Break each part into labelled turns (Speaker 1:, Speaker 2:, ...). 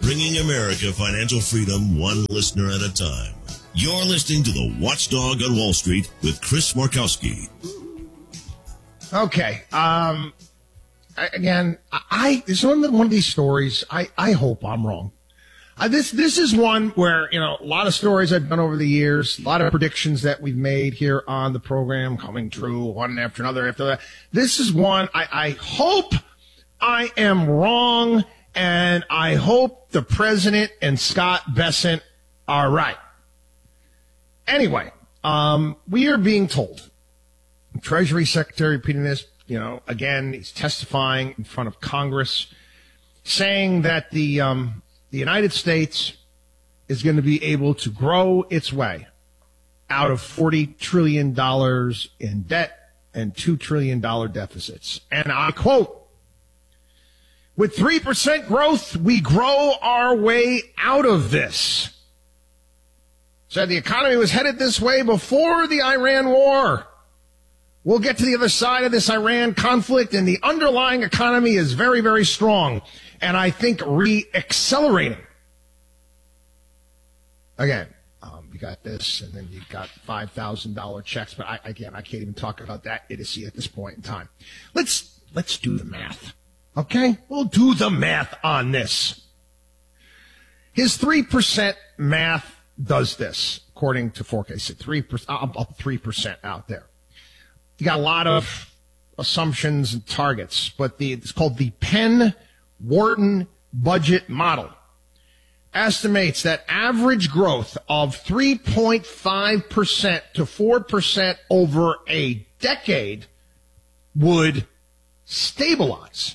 Speaker 1: bringing America financial freedom one listener at a time. You're listening to The Watchdog on Wall Street with Chris Markowski.
Speaker 2: Okay. This is one of these stories. I hope I'm wrong. This is one where, a lot of stories I've done over the years, a lot of predictions that we've made here on the program coming true one after another after that. This is one I hope I am wrong, and I hope the president and Scott Bessent are right. Anyway, we are being told, Treasury Secretary repeating this, again, he's testifying in front of Congress, saying that the United States is going to be able to grow its way out of $40 trillion in debt and $2 trillion deficits. And I quote, "With 3% growth, we grow our way out of this." Said the economy was headed this way before the Iran war. We'll get to the other side of this Iran conflict, and the underlying economy is very, very strong, and I think re-accelerating. Again, you got this, and then you got $5,000 checks, but I can't even talk about that idiocy at this point in time. Let's do the math, okay? We'll do the math on this. His 3% math does this, according to forecast. 3%, I'll put 3% out there. You got a lot of assumptions and targets, but it's called the Penn-Wharton budget model. Estimates that average growth of 3.5% to 4% over a decade would stabilize.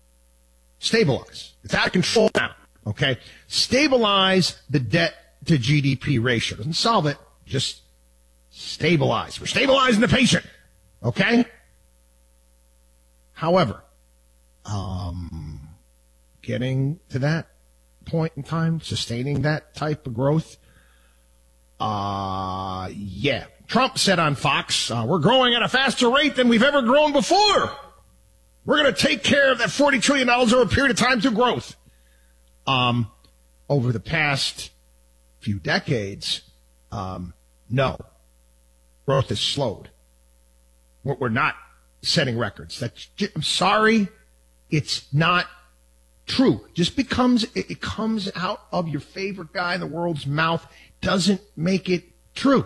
Speaker 2: It's out of control now, okay? Stabilize the debt to GDP ratio. Doesn't solve it, just stabilize. We're stabilizing the patient. Okay? However, getting to that point in time, sustaining that type of growth, Trump said on Fox, we're growing at a faster rate than we've ever grown before. We're going to take care of that $40 trillion over a period of time through growth. Over the past few decades, no. Growth has slowed. We're not setting records. I'm sorry, it's not true. Just because it comes out of your favorite guy in the world's mouth doesn't make it true.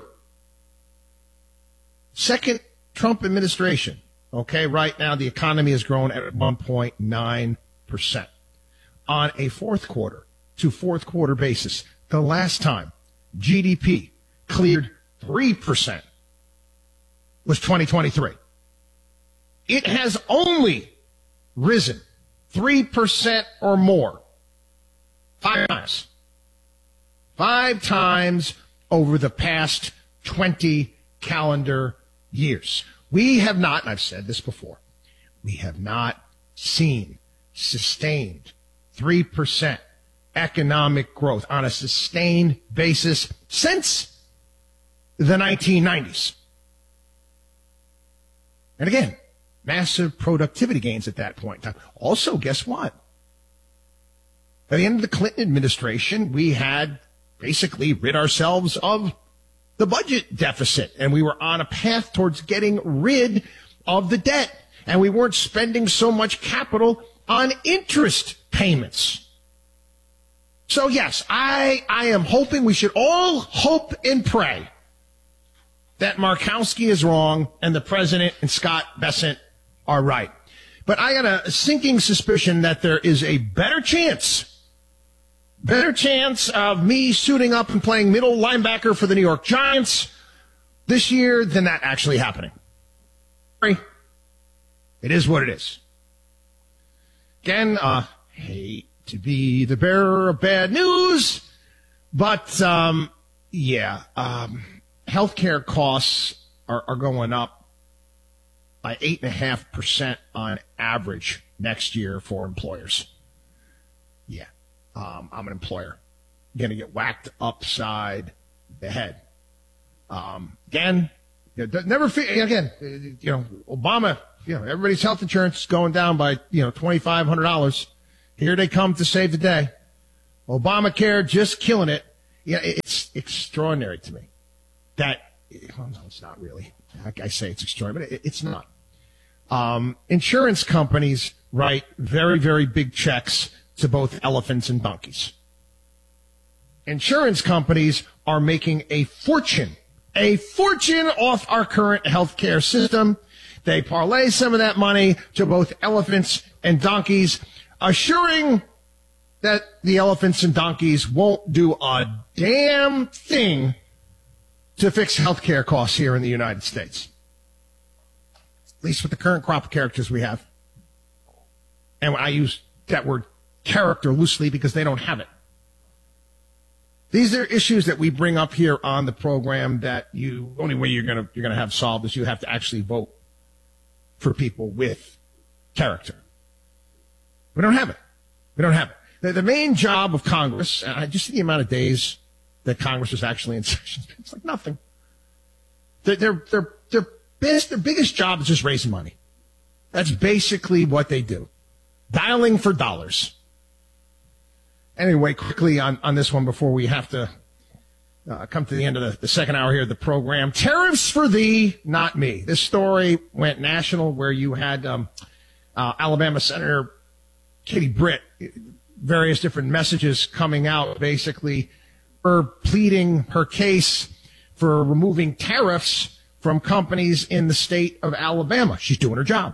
Speaker 2: Second Trump administration, okay, right now the economy has grown at 1.9% on a fourth quarter to fourth quarter basis. The last time GDP cleared 3% was 2023. It has only risen 3% or more 5 times. 5 times over the past 20 calendar years. We have not, and I've said this before, we have not seen sustained 3% economic growth on a sustained basis since the 1990s. And again, massive productivity gains at that point in time. Also, guess what? At the end of the Clinton administration, we had basically rid ourselves of the budget deficit, and we were on a path towards getting rid of the debt, and we weren't spending so much capital on interest payments. So, yes, I am hoping, we should all hope and pray that Markowski is wrong and the president and Scott Bessent are right. But I got a sinking suspicion that there is a better chance of me suiting up and playing middle linebacker for the New York Giants this year than that actually happening. It is what it is. Again, hate to be the bearer of bad news, but healthcare costs are going up by 8.5% on average next year for employers. Yeah, I'm an employer. Going to get whacked upside the head. Again, Obama, everybody's health insurance is going down by, $2,500. Here they come to save the day. Obamacare just killing it. Yeah, it's extraordinary to me that, well, no, it's not really. I say it's extraordinary, but it's not. Insurance companies write very, very big checks to both elephants and donkeys. Insurance companies are making a fortune off our current healthcare system. They parlay some of that money to both elephants and donkeys, assuring that the elephants and donkeys won't do a damn thing to fix healthcare costs here in the United States. At least with the current crop of characters we have. And I use that word character loosely because they don't have it. These are issues that we bring up here on the program that only way you're gonna have solved is you have to actually vote for people with character. We don't have it. We don't have it. The main job of Congress, and just the amount of days that Congress was actually in session, it's like nothing. Their biggest job is just raising money. That's basically what they do. Dialing for dollars. Anyway, quickly on this one before we have to come to the end of the second hour here of the program. Tariffs for thee, not me. This story went national where you had Alabama Senator Katie Britt, various different messages coming out, basically her pleading her case for removing tariffs from companies in the state of Alabama. She's doing her job.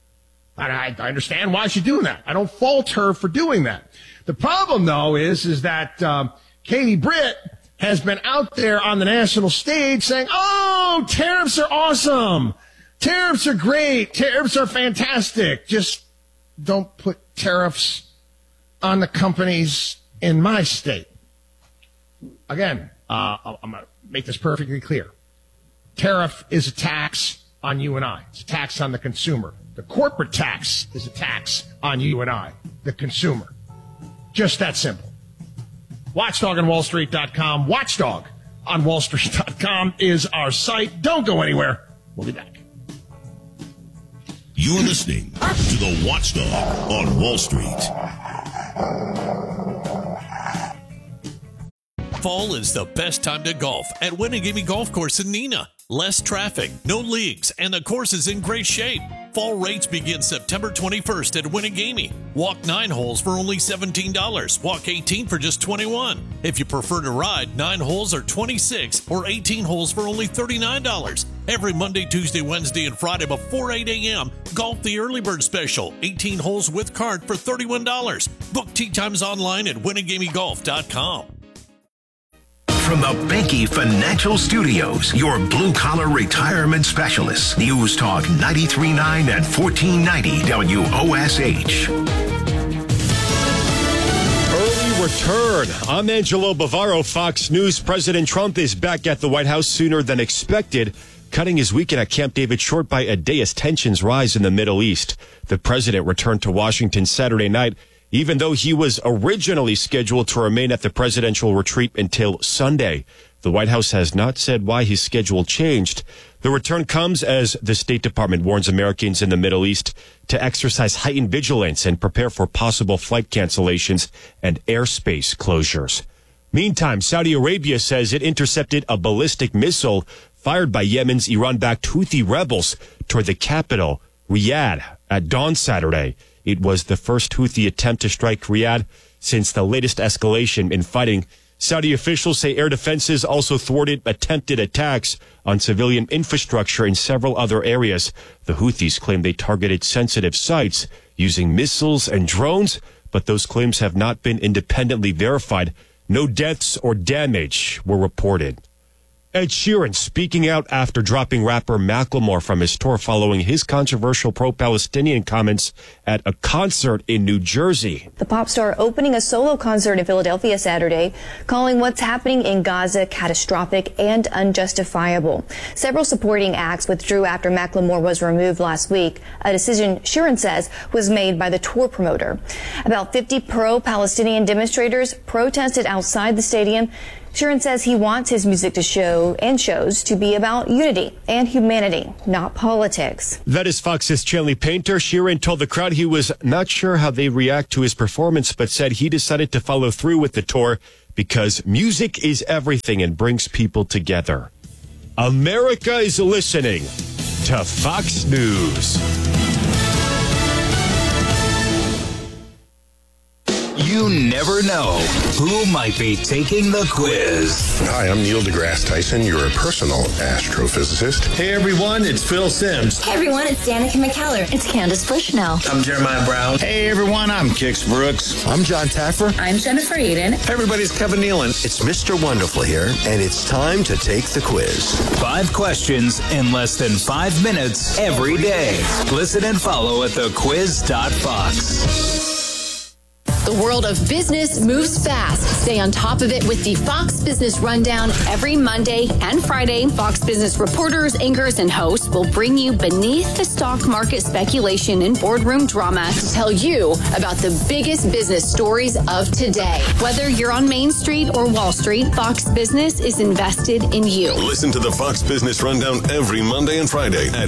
Speaker 2: I understand why she's doing that. I don't fault her for doing that. The problem, though, is that Katie Britt has been out there on the national stage saying, oh, tariffs are awesome. Tariffs are great. Tariffs are fantastic. Just don't put tariffs on the companies in my state. Again, I'm going to make this perfectly clear. Tariff is a tax on you and I. It's a tax on the consumer. The corporate tax is a tax on you and I, the consumer. Just that simple. WatchdogOnWallStreet.com. Watchdog on WallStreet.com is our site. Don't go anywhere. We'll be back.
Speaker 1: You're listening to the Watchdog on Wall Street.
Speaker 3: Fall is the best time to golf at Winnegimme Golf Course in Neenah. Less traffic, no leagues, and the course is in great shape. Fall rates begin September 21st at Winnegimme. Walk 9 holes for only $17. Walk 18 for just $21. If you prefer to ride, 9 holes are $26 or 18 holes for only $39. Every Monday, Tuesday, Wednesday, and Friday before 8 a.m., golf the early bird special. 18 holes with cart for $31. Book tee times online at WinnegimeGolf.com.
Speaker 4: From the Banky Financial Studios, your blue-collar retirement specialists. News Talk 93.9 and 1490 WOSH.
Speaker 5: Early return. I'm Angelo Bavaro, Fox News. President Trump is back at the White House sooner than expected, cutting his weekend at Camp David short by a day as tensions rise in the Middle East. The president returned to Washington Saturday night, even though he was originally scheduled to remain at the presidential retreat until Sunday. The White House has not said why his schedule changed. The return comes as the State Department warns Americans in the Middle East to exercise heightened vigilance and prepare for possible flight cancellations and airspace closures. Meantime, Saudi Arabia says it intercepted a ballistic missile fired by Yemen's Iran-backed Houthi rebels toward the capital, Riyadh, at dawn Saturday. It was the first Houthi attempt to strike Riyadh since the latest escalation in fighting. Saudi officials say air defenses also thwarted attempted attacks on civilian infrastructure in several other areas. The Houthis claim they targeted sensitive sites using missiles and drones, but those claims have not been independently verified. No deaths or damage were reported. Ed Sheeran speaking out after dropping rapper Macklemore from his tour following his controversial pro-Palestinian comments at a concert in New Jersey.
Speaker 6: The pop star opening a solo concert in Philadelphia Saturday, calling what's happening in Gaza catastrophic and unjustifiable. Several supporting acts withdrew after Macklemore was removed last week, a decision Sheeran says was made by the tour promoter. About 50 pro-Palestinian demonstrators protested outside the stadium Sheeran says he wants his music to shows to be about unity and humanity, not politics.
Speaker 5: That is Fox's Chanley Painter. Sheeran told the crowd he was not sure how they react to his performance, but said he decided to follow through with the tour because music is everything and brings people together. America is listening to Fox News.
Speaker 7: You never know who might be taking the quiz.
Speaker 8: Hi, I'm Neil deGrasse Tyson, your personal astrophysicist.
Speaker 9: Hey everyone, it's Phil Simms.
Speaker 10: Hey everyone, it's Danica McKellar.
Speaker 11: It's Candace Bushnell.
Speaker 12: I'm Jeremiah Brown.
Speaker 13: Hey everyone, I'm Kix Brooks.
Speaker 14: I'm John Taffer.
Speaker 15: I'm Jennifer Eden.
Speaker 16: Hey everybody, it's Kevin Nealon.
Speaker 17: It's Mr. Wonderful here, and it's time to take the quiz.
Speaker 7: 5 questions in less than 5 minutes every day. Listen and follow at thequiz.fox.
Speaker 18: The world of business moves fast. Stay on top of it with the Fox Business Rundown every Monday and Friday. Fox Business reporters, anchors, and hosts will bring you beneath the stock market speculation and boardroom drama to tell you about the biggest business stories of today. Whether you're on Main Street or Wall Street, Fox Business is invested in you.
Speaker 1: Listen to the Fox Business Rundown every Monday and Friday at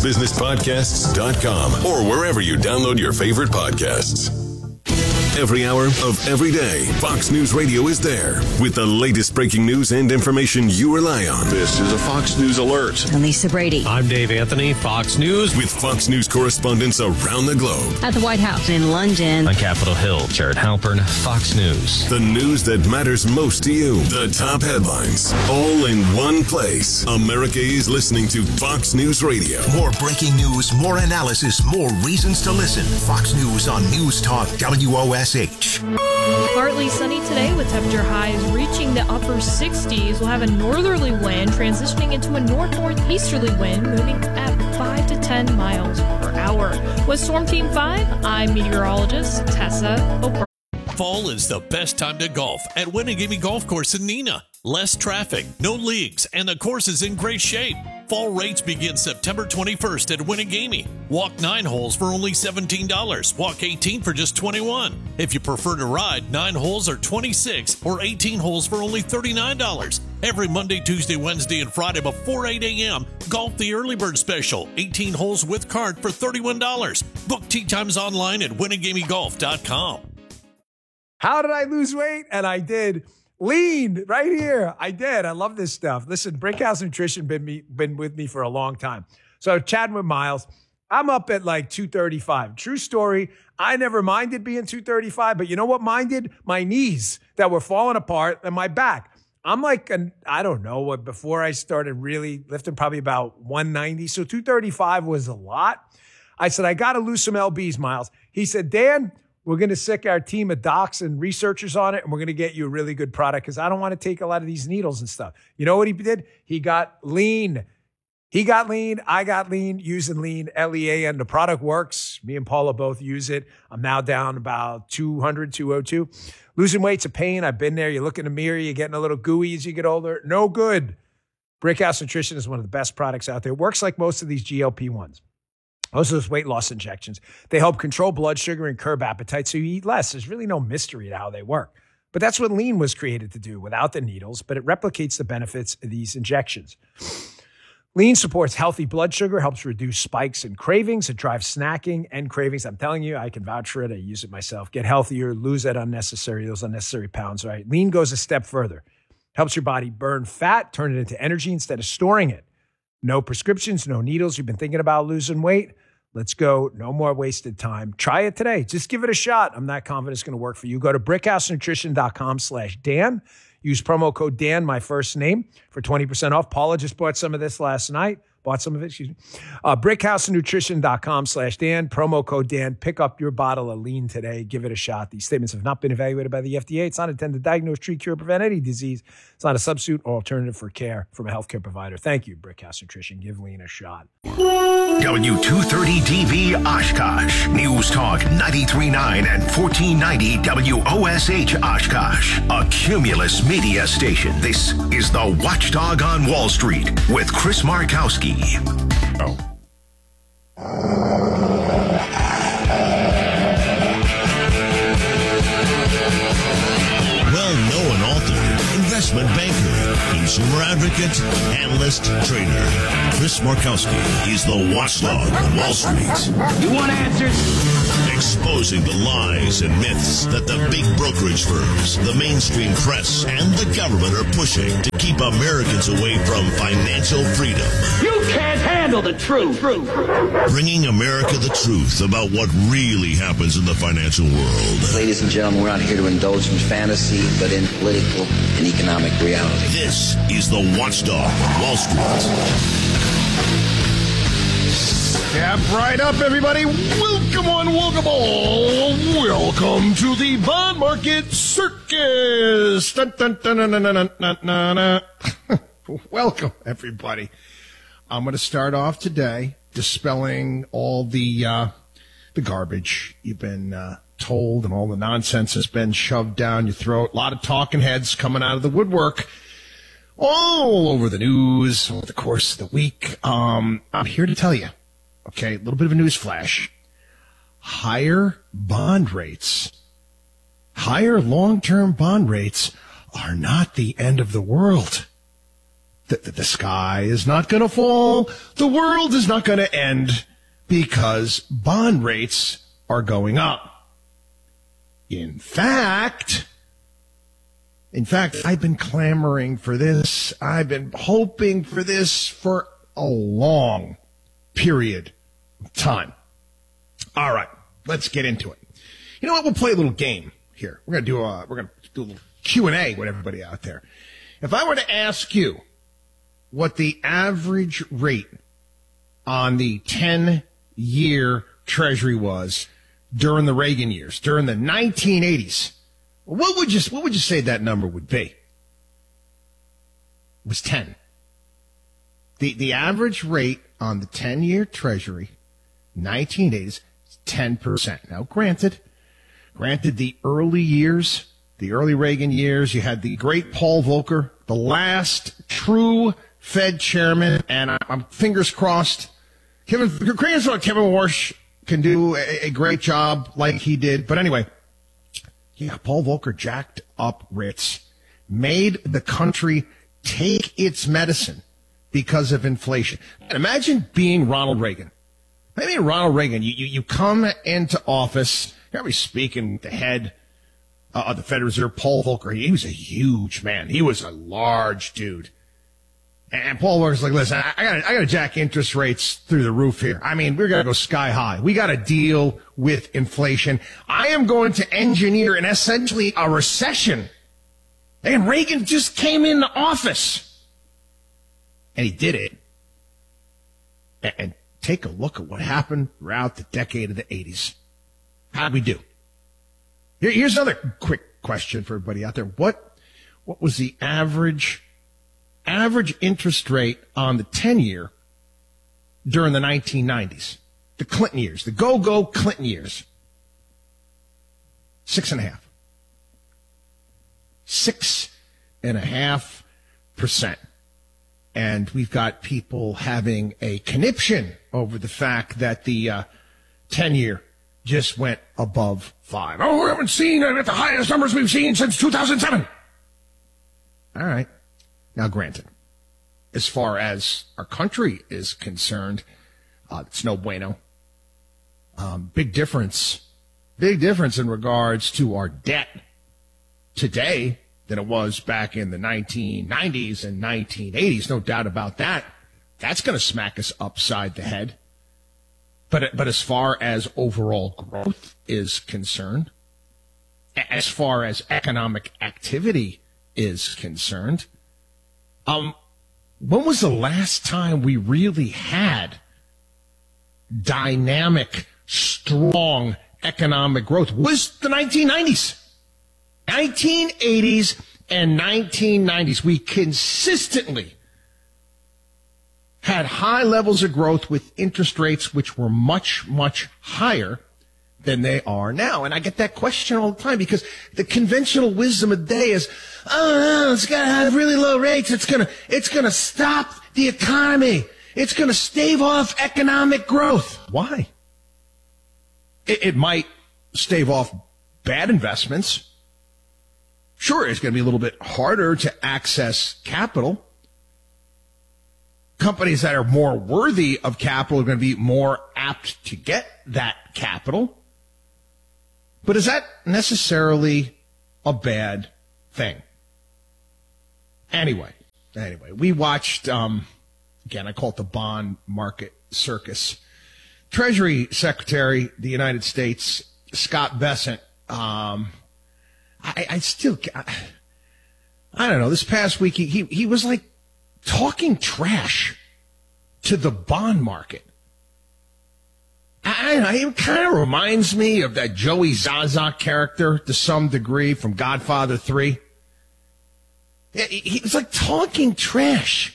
Speaker 1: foxbusinesspodcasts.com or wherever you download your favorite podcasts. Every hour of every day, Fox News Radio is there with the latest breaking news and information you rely on.
Speaker 8: This is a Fox News Alert.
Speaker 11: I'm Lisa Brady.
Speaker 9: I'm Dave Anthony, Fox News.
Speaker 1: With Fox News correspondents around the globe.
Speaker 11: At the White House. In London.
Speaker 9: On Capitol Hill, Jared Halpern, Fox News.
Speaker 1: The news that matters most to you. The top headlines. All in one place. America is listening to Fox News Radio.
Speaker 4: More breaking news, more analysis, more reasons to listen. Fox News on News Talk WOSH.
Speaker 19: Partly sunny today with temperature highs reaching the upper 60s. We'll have a northerly wind transitioning into a north-northeasterly wind moving at 5 to 10 miles per hour. With Storm Team 5, I'm meteorologist Tessa O'Brien.
Speaker 3: Fall is the best time to golf at Winnegamie Golf Course in Neenah. Less traffic, no leagues, and the course is in great shape. Fall rates begin September 21st at Winnegamie. Walk 9 holes for only $17. Walk 18 for just $21. If you prefer to ride, 9 holes are $26 or 18 holes for only $39. Every Monday, Tuesday, Wednesday, and Friday before 8 a.m., golf the early bird special. 18 holes with cart for $31. Book tee times online at WinnegamieGolf.com.
Speaker 20: How did I lose weight? And I did. Lean right here. I did. I love this stuff. Listen, Brickhouse Nutrition been with me for a long time. So chatting with Miles, I'm up at like 235. True story. I never minded being 235, but you know what minded? My knees that were falling apart and my back. I'm like, I don't know what, before I started really lifting, probably about 190. So 235 was a lot. I said, I got to lose some LBs, Miles. He said, Dan, we're going to sick our team of docs and researchers on it, and we're going to get you a really good product because I don't want to take a lot of these needles and stuff. You know what he did? He got lean. He got lean. I got lean using lean, L-E-A-N. The product works. Me and Paula both use it. I'm now down about 200, 202. Losing weight's a pain. I've been there. You look in the mirror. You're getting a little gooey as you get older. No good. Brickhouse Nutrition is one of the best products out there. It works like most of these GLP-1s. Most of those weight loss injections, they help control blood sugar and curb appetite so you eat less. There's really no mystery to how they work. But that's what lean was created to do without the needles, but it replicates the benefits of these injections. Lean supports healthy blood sugar, helps reduce spikes and cravings. It drives snacking and cravings. I'm telling you, I can vouch for it. I use it myself. Get healthier, lose those unnecessary pounds, right? Lean goes a step further. Helps your body burn fat, turn it into energy instead of storing it. No prescriptions, no needles. You've been thinking about losing weight? Let's go. No more wasted time. Try it today. Just give it a shot. I'm not confident it's going to work for you. Go to brickhousenutrition.com/Dan. Use promo code Dan, my first name, for 20% off. Paula just bought some of this last night. brickhousenutrition.com/Dan. Promo code Dan. Pick up your bottle of lean today. Give it a shot. These statements have not been evaluated by the FDA. It's not intended to diagnose, treat, cure, prevent any disease. It's not a substitute or alternative for care from a healthcare provider. Thank you, Brickhouse Nutrition. Give lean a shot.
Speaker 4: W230 Oshkosh. News Talk 93.9 and 1490 WOSH Oshkosh. A Cumulus media station. This is the Watchdog on Wall Street with Chris Markowski.
Speaker 1: Well-known author,
Speaker 12: investment banker, consumer advocate, analyst, trader. Chris Markowski is the watchdog of Wall Street.
Speaker 14: You want answers?
Speaker 12: Exposing the lies and myths that the big brokerage firms, the mainstream press, and the government are pushing to keep Americans away from financial freedom.
Speaker 14: You can't handle the truth.
Speaker 12: Bringing America the truth about what really happens in the financial world.
Speaker 15: Ladies and gentlemen, we're not here to indulge in fantasy, but in political and economic reality.
Speaker 12: This is the Watchdog of Wall Street.
Speaker 2: Cap right up, everybody. Welcome to the bond market circus. Dun, dun, dun, dun, dun, dun, dun, dun, dun. Welcome, everybody. I'm going to start off today dispelling all the garbage you've been told and all the nonsense has been shoved down your throat. A lot of talking heads coming out of the woodwork all over the news over the course of the week. I'm here to tell you, okay, a little bit of a news flash. Higher bond rates, higher long-term bond rates are not the end of the world. The sky is not going to fall. The world is not going to end because bond rates are going up. In fact, I've been clamoring for this. I've been hoping for this for a long period of time. All right, let's get into it. You know what? We'll play a little game here. We're gonna do a little Q&A with everybody out there. If I were to ask you what the average rate on the 10-year Treasury was during the Reagan years, during the 1980s, what would you say that number would be? It was 10. The average rate on the 10-year Treasury, 1980s, 10%. Now, granted, the early years, the early Reagan years, you had the great Paul Volcker, the last true Fed chairman, and I'm fingers crossed. Kevin Warsh can do a great job like he did. But anyway, yeah, Paul Volcker jacked up rates, made the country take its medicine because of inflation. And imagine being Ronald Reagan. Maybe Ronald Reagan, you come into office, you're going to be speaking with the head of the Federal Reserve, Paul Volcker. He was a huge man. He was a large dude. And Paul Volcker's like, listen, I got to jack interest rates through the roof here. I mean, we're going to go sky high. We got to deal with inflation. I am going to engineer essentially a recession. And Reagan just came into office. And he did it. And take a look at what happened throughout the decade of the 80s. How'd we do? Here's another quick question for everybody out there. What was the average interest rate on the 10-year during the 1990s? The Clinton years, the go-go Clinton years. 6.5%. 6.5%. And we've got people having a conniption over the fact that the 10-year just went above 5. Oh, we haven't seen it at the highest numbers we've seen since 2007. All right. Now, granted, as far as our country is concerned, it's no bueno. Big difference in regards to our debt today than it was back in the 1990s and 1980s. No doubt about that. That's going to smack us upside the head. But as far as overall growth is concerned, as far as economic activity is concerned, when was the last time we really had dynamic, strong economic growth? It was the 1990s. 1980s and 1990s. We consistently had high levels of growth with interest rates which were much, much higher than they are now. And I get that question all the time because the conventional wisdom of the day is, oh, it's got to have really low rates. It's going to stop the economy. It's going to stave off economic growth. Why? It might stave off bad investments. Sure, it's going to be a little bit harder to access capital. Companies that are more worthy of capital are going to be more apt to get that capital. But is that necessarily a bad thing? Anyway, we watched, again, I call it the bond market circus. Treasury Secretary of the United States, Scott Bessent, I don't know, this past week, he was like talking trash to the bond market. It kind of reminds me of that Joey Zaza character to some degree from Godfather 3. He was like talking trash.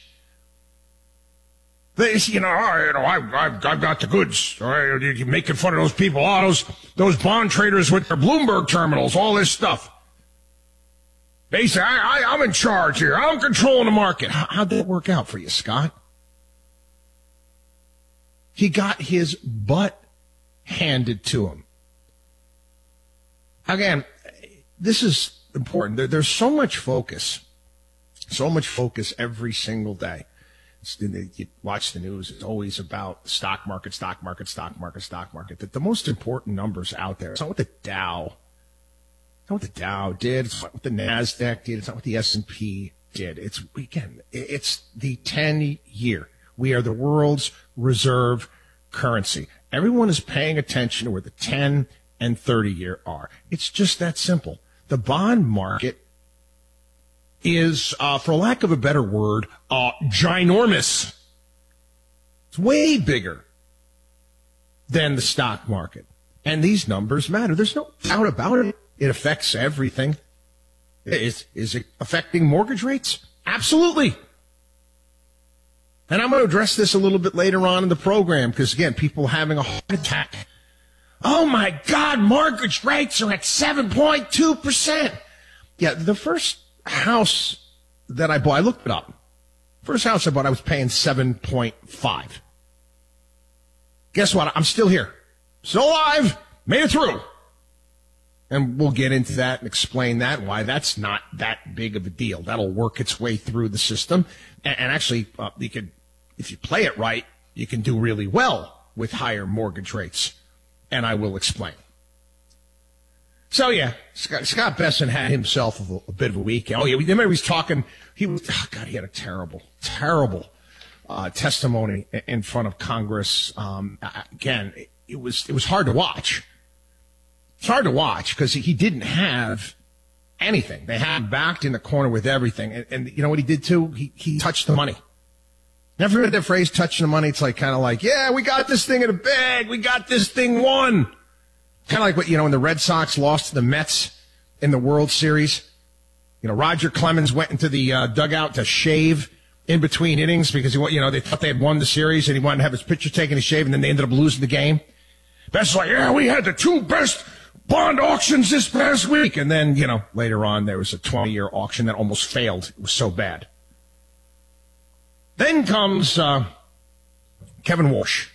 Speaker 2: I've got the goods. You're making fun of those people, those bond traders with their Bloomberg terminals, all this stuff. Basically, I'm in charge here. I'm controlling the market. How'd that work out for you, Scott? He got his butt handed to him. Again, this is important. There's so much focus every single day. You watch the news, it's always about the stock market. That the most important numbers out there, it's not what the Dow did, it's not what the NASDAQ did, it's not what the S&P did. It's the 10-year. We are the world's reserve currency. Everyone is paying attention to where the 10 and 30-year are. It's just that simple. The bond market is, for lack of a better word, ginormous. It's way bigger than the stock market. And these numbers matter. There's no doubt about it. It affects everything. Is it affecting mortgage rates? Absolutely. And I'm going to address this a little bit later on in the program because, again, people having a heart attack. Oh, my God, mortgage rates are at 7.2%. Yeah, the first house that I bought, I looked it up. First house I bought, I was paying 7.5. Guess what? I'm still here. Still alive. Made it through. And we'll get into that and explain that, why that's not that big of a deal. That'll work its way through the system. And actually, you could, if you play it right, you can do really well with higher mortgage rates. And I will explain. So, yeah, Scott Bessent had himself a bit of a week. Oh, yeah, remember he was talking. He had a terrible testimony in front of Congress. Again, it was hard to watch. It's hard to watch because he didn't have anything. They had him backed in the corner with everything. And you know what he did too? He touched the money. Never heard that phrase, touching the money? It's like kind of like, yeah, we got this thing in a bag. We got this thing won. Kind of like what, when the Red Sox lost to the Mets in the World Series. Roger Clemens went into the dugout to shave in between innings because they thought they had won the series and he wanted to have his pitcher taking a shave and then they ended up losing the game. Best like, yeah, we had the two best bond auctions this past week. And then, later on there was a 20-year auction that almost failed. It was so bad. Then comes Kevin Warsh.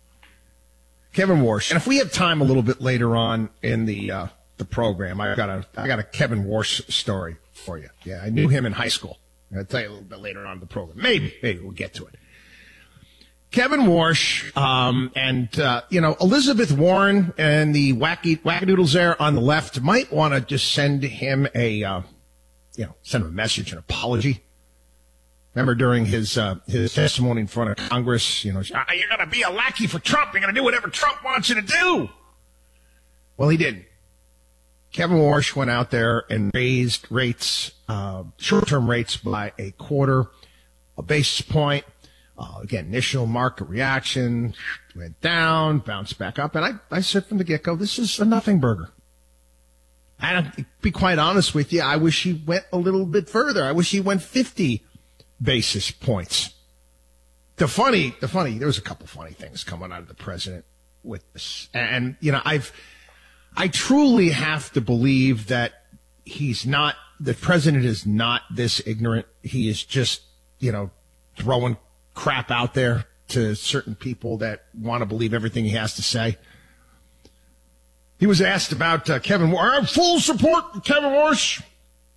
Speaker 2: And if we have time a little bit later on in the program, I got a Kevin Warsh story for you. Yeah, I knew him in high school. I'll tell you a little bit later on in the program. Maybe we'll get to it. Kevin Warsh and Elizabeth Warren and the wackadoodles there on the left might want to just send him a message, an apology. Remember during his testimony in front of Congress, you're going to be a lackey for Trump. You're going to do whatever Trump wants you to do. Well, he didn't. Kevin Warsh went out there and raised rates, short-term rates by 1/4 basis point. Again, initial market reaction went down, bounced back up. And I said from the get-go, this is a nothing burger. And to be quite honest with you, I wish he went a little bit further. I wish he went 50 basis points. There was a couple funny things coming out of the president with this. And, I truly have to believe that the president is not this ignorant. He is just, throwing crap out there to certain people that want to believe everything he has to say. He was asked about Kevin Warsh. Full support for Kevin Warsh.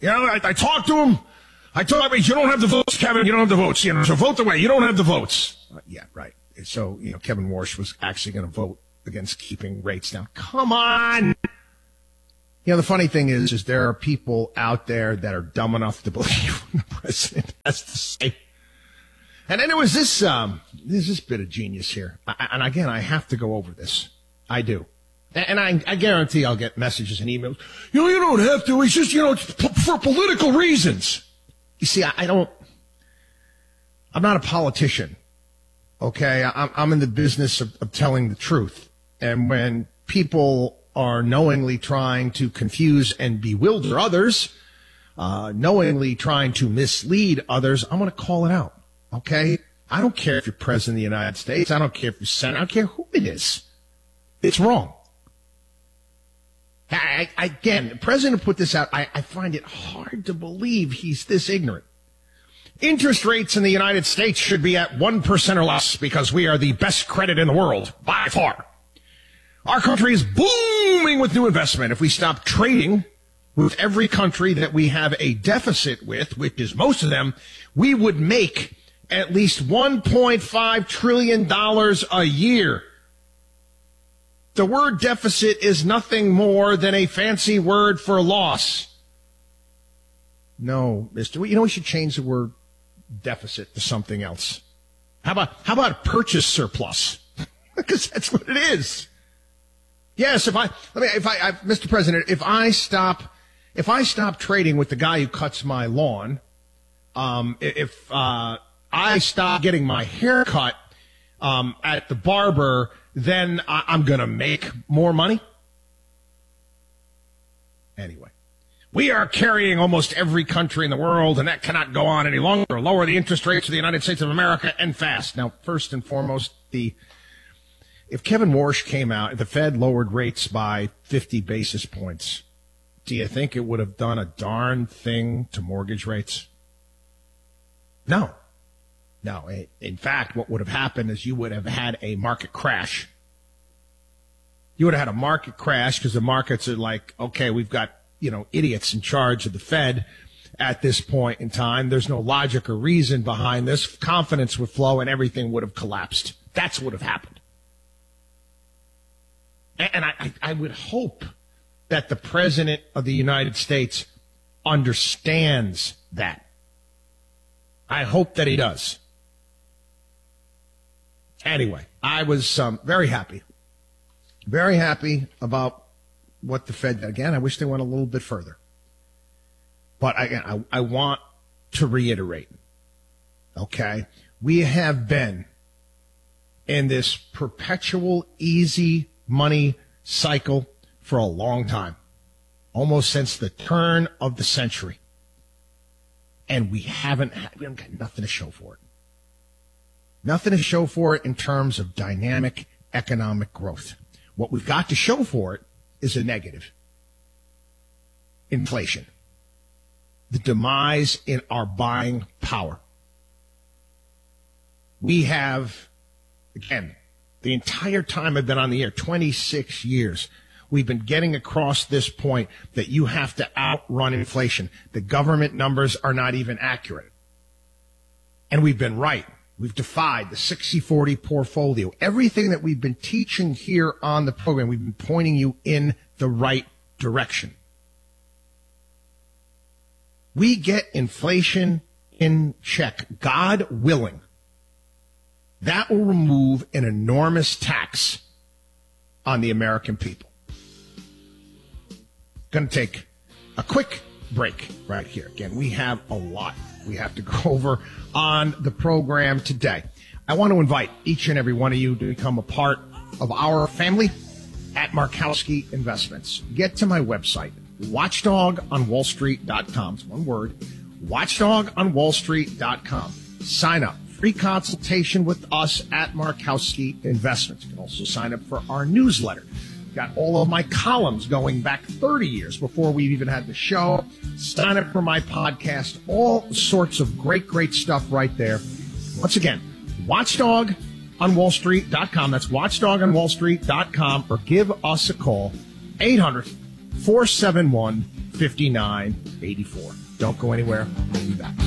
Speaker 2: You know, I talked to him. I told him, you don't have the votes, Kevin. You don't have the votes. You know, so vote the way. You don't have the votes. Yeah, right. So, you know, Kevin Warsh was actually going to vote against keeping rates down. Come on. You know, the funny thing is there are people out there that are dumb enough to believe what the president has to say. And then there was this bit of genius here. And again, I have to go over this. I do. And I guarantee I'll get messages and emails. You know, you don't have to. It's just, you know, it's for political reasons. You see, I'm not a politician. Okay. I'm in the business of telling the truth. And when people are knowingly trying to confuse and bewilder others, knowingly trying to mislead others, I'm going to call it out. Okay? I don't care if you're president of the United States. I don't care if you're senator. I don't care who it is. It's wrong. Again, the president put this out. I find it hard to believe he's this ignorant. Interest rates in the United States should be at 1% or less because we are the best credit in the world by far. Our country is booming with new investment. If we stop trading with every country that we have a deficit with, which is most of them, we would make at least $1.5 trillion a year. The word deficit is nothing more than a fancy word for loss. No, mister. You know, we should change the word deficit to something else. How about purchase surplus? Because that's what it is. Yes, Mr. President, if I stop trading with the guy who cuts my lawn, if I stop getting my hair cut at the barber, then I'm going to make more money. Anyway, we are carrying almost every country in the world, and that cannot go on any longer. Lower the interest rates of the United States of America, and fast. Now, first and foremost, if Kevin Warsh came out, the Fed lowered rates by 50 basis points, do you think it would have done a darn thing to mortgage rates? No. No. In fact, what would have happened is you would have had a market crash. You would have had a market crash because the markets are like, okay, we've got, you know, idiots in charge of the Fed at this point in time. There's no logic or reason behind this. Confidence would flow and everything would have collapsed. That's what would have happened. And I would hope that the President of the United States understands that. I hope that he does. Anyway, I was very happy about what the Fed did. Again, I wish they went a little bit further. But again, I want to reiterate, okay, we have been in this perpetual easy money cycle for a long time, almost since the turn of the century. And we haven't got nothing to show for it. Nothing to show for it in terms of dynamic economic growth. What we've got to show for it is a negative. Inflation. The demise in our buying power. We have, again, the entire time I've been on the air, 26 years, we've been getting across this point that you have to outrun inflation. The government numbers are not even accurate. And we've been right. We've defied the 60-40 portfolio. Everything that we've been teaching here on the program, we've been pointing you in the right direction. We get inflation in check, God willing. That will remove an enormous tax on the American people. Going to take a quick break right here. Again, we have a lot we have to go over on the program today. I want to invite each and every one of you to become a part of our family at Markowski Investments. Get to my website, watchdogonwallstreet.com. It's one word, watchdogonwallstreet.com. Sign up. Free consultation with us at Markowski Investments. You can also sign up for our newsletter. Got all of my columns going back 30 years before we even had the show. Sign up for my podcast. All sorts of great stuff right there. Once again, watchdogonwallstreet.com. That's watchdogonwallstreet.com. Or give us a call, 800-471-5787. 5984. Don't go anywhere. We'll be back.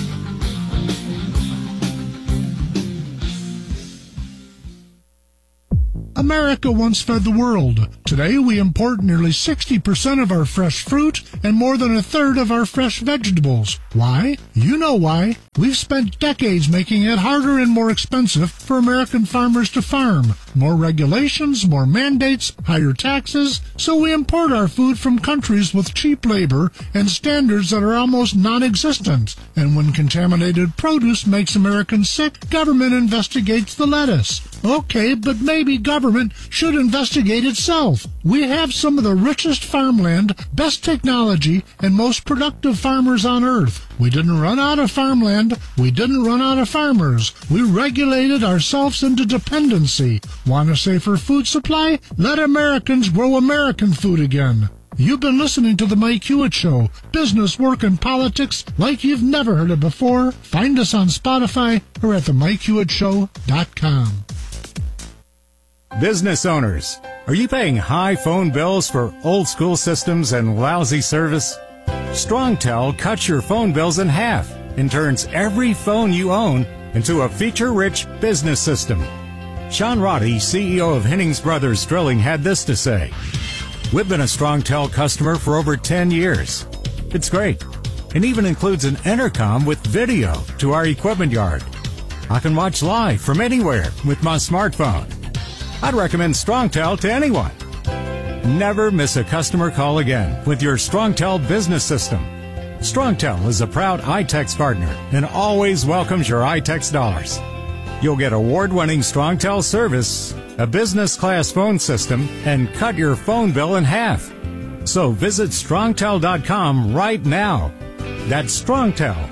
Speaker 16: America once fed the world. Today, we import nearly 60% of our fresh fruit and more than a third of our fresh vegetables. Why? You know why. We've spent decades making it harder and more expensive for American farmers to farm. More regulations, more mandates, higher taxes, so we import our food from countries with cheap labor and standards that are almost non-existent. And when contaminated produce makes Americans sick, government investigates the lettuce. Okay, but maybe government should investigate itself. We have some of the richest farmland, best technology, and most productive farmers on earth. We didn't run out of farmland. We didn't run out of farmers. We regulated ourselves into dependency. Want a safer food supply? Let Americans grow American food again. You've been listening to The Mike Hewitt Show. Business, work, and politics like you've never heard it before. Find us on Spotify or at themikehewittShow.com.
Speaker 21: Business owners, are you paying high phone bills for old school systems and lousy service? StrongTel cuts your phone bills in half and turns every phone you own into a feature-rich business system. Sean Roddy, CEO of Hennings Brothers Drilling, had this to say. We've been a StrongTel customer for over 10 years. It's great, and even includes an intercom with video to our equipment yard. I can watch live from anywhere with my smartphone. I'd recommend StrongTel to anyone. Never miss a customer call again with your StrongTel business system. StrongTel is a proud iTex partner and always welcomes your iTex dollars. You'll get award-winning StrongTel service, a business-class phone system, and cut your phone bill in half. So visit StrongTel.com right now. That's StrongTel,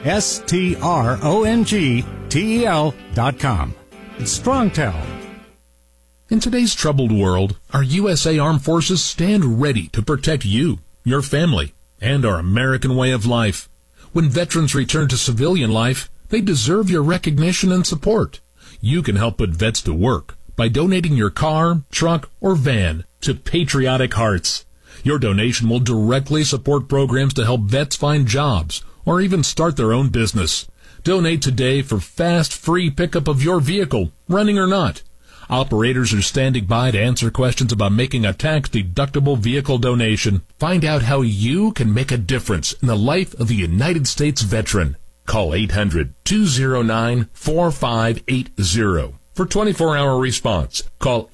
Speaker 21: StrongTel.com. It's StrongTel.
Speaker 22: In today's troubled world, our USA Armed Forces stand ready to protect you, your family, and our American way of life. When veterans return to civilian life, they deserve your recognition and support. You can help put vets to work by donating your car, truck, or van to Patriotic Hearts. Your donation will directly support programs to help vets find jobs or even start their own business. Donate today for fast, free pickup of your vehicle, running or not. Operators are standing by to answer questions about making a tax-deductible vehicle donation. Find out how you can make a difference in the life of a United States veteran. Call 800-209-4580 for 24-hour response. Call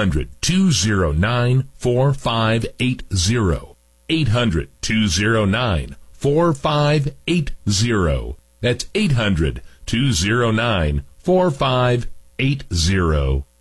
Speaker 22: 800-209-4580. 800-209-4580. That's 800-209-4580.